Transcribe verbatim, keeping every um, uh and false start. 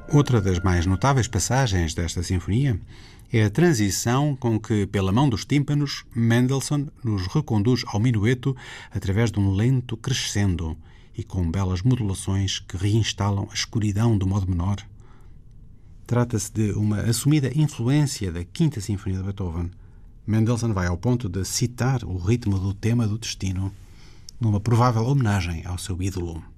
Outra das mais notáveis passagens desta sinfonia é a transição com que, pela mão dos tímpanos, Mendelssohn nos reconduz ao minueto através de um lento crescendo e com belas modulações que reinstalam a escuridão do modo menor. Trata-se de uma assumida influência da Quinta Sinfonia de Beethoven. Mendelssohn vai ao ponto de citar o ritmo do tema do destino, numa provável homenagem ao seu ídolo.